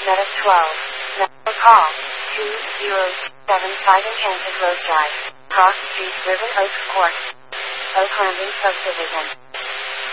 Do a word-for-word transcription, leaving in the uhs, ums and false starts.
Medic twelve. Medical call. two zero seven five Enchanted Road Drive. Cross Street, River Oaks Court. Oak Landing Subdivision.